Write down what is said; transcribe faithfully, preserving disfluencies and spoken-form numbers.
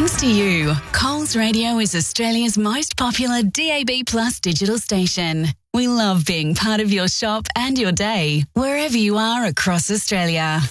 Thanks to you, Coles Radio is Australia's most popular D A B Plus digital station. We love being part of your shop and your day, wherever you are across Australia.